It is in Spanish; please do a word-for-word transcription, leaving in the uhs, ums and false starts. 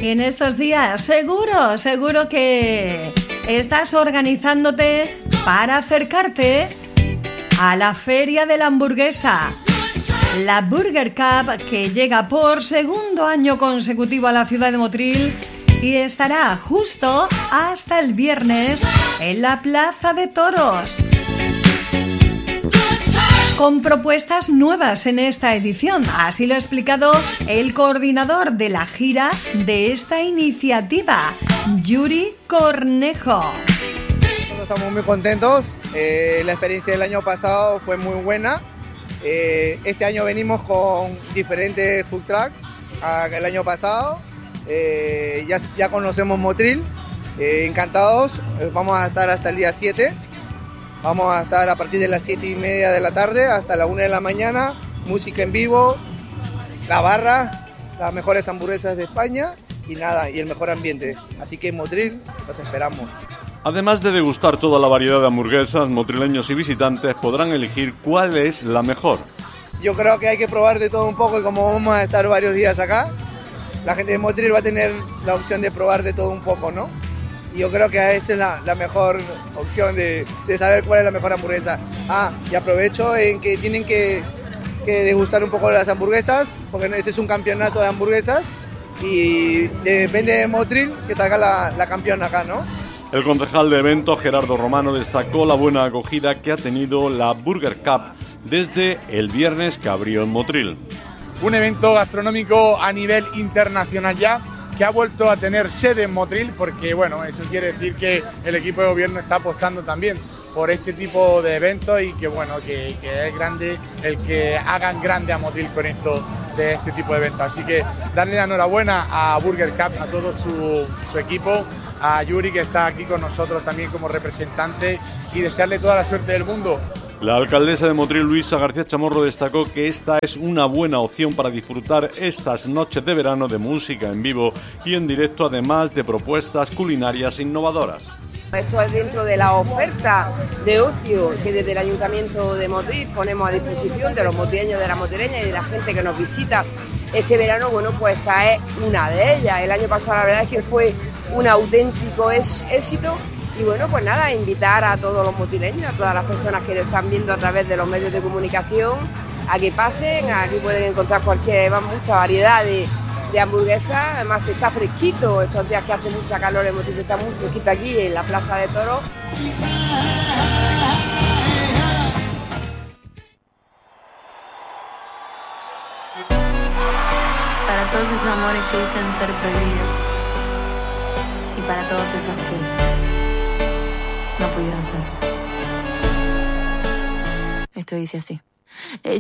En estos días, seguro, seguro que estás organizándote para acercarte a la Feria de la Hamburguesa, la Burger Cup, que llega por segundo año consecutivo a la ciudad de Motril y estará justo hasta el viernes en la Plaza de Toros, con propuestas nuevas en esta edición. Así lo ha explicado el coordinador de la gira de esta iniciativa, Yuri Cornejo. Estamos muy contentos, eh, la experiencia del año pasado fue muy buena. Eh, este año venimos con diferentes food trucks al año pasado. Eh, ya, ya conocemos Motril, eh, encantados. Eh, vamos a estar hasta el día siete. Vamos a estar a partir de las siete y media de la tarde hasta la una de la mañana. Música en vivo, la barra, las mejores hamburguesas de España y nada, y el mejor ambiente. Así que en Motril los esperamos. Además de degustar toda la variedad de hamburguesas, motrileños y visitantes podrán elegir cuál es la mejor. Yo creo que hay que probar de todo un poco, y como vamos a estar varios días acá, la gente de Motril va a tener la opción de probar de todo un poco, ¿no? Y yo creo que esa es la, la mejor opción de, de saber cuál es la mejor hamburguesa. Ah, y aprovecho en que tienen que, que degustar un poco las hamburguesas, porque este es un campeonato de hamburguesas y depende de Motril que salga la, la campeona acá, ¿no? El concejal de eventos, Gerardo Romano, destacó la buena acogida que ha tenido la Burger Cup desde el viernes que abrió en Motril. Un evento gastronómico a nivel internacional ya, que ha vuelto a tener sede en Motril, porque bueno, eso quiere decir que el equipo de gobierno está apostando también por este tipo de eventos y que bueno, que, que es grande el que hagan grande a Motril con esto de este tipo de eventos. Así que darle la enhorabuena a Burger Cup, a todo su, su equipo, a Yuri, que está aquí con nosotros también como representante, y desearle toda la suerte del mundo. La alcaldesa de Motril, Luisa García Chamorro, destacó que esta es una buena opción para disfrutar estas noches de verano de música en vivo y en directo, además de propuestas culinarias innovadoras. Esto es dentro de la oferta de ocio que desde el Ayuntamiento de Motril ponemos a disposición de los motrileños, de las motrileñas y de la gente que nos visita este verano. Bueno, pues esta es una de ellas. El año pasado la verdad es que fue un auténtico éxito. Y bueno, pues nada, invitar a todos los motrileños, a todas las personas que lo están viendo a través de los medios de comunicación, a que pasen. Aquí pueden encontrar cualquier, mucha variedad de, de hamburguesas. Además está fresquito, estos días que hace mucha calor en Motril, está muy fresquito aquí en la Plaza de Toros. Para todos esos amores que dicen ser prohibidos, y para todos esos que no pudieron ser. Esto dice así.